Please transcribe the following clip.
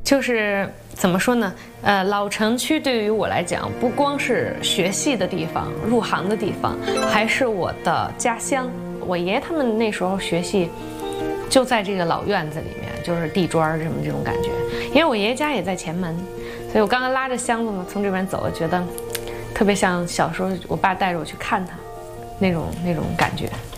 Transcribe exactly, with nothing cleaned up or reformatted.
就是怎么说呢？呃，老城区对于我来讲，不光是学戏的地方、入行的地方，还是我的家乡。我爷爷他们那时候学戏，就在这个老院子里面，就是地砖什么这种感觉。因为我爷爷家也在前门，所以我刚刚拉着箱子呢从这边走，我觉得特别像小时候我爸带着我去看他那种那种感觉。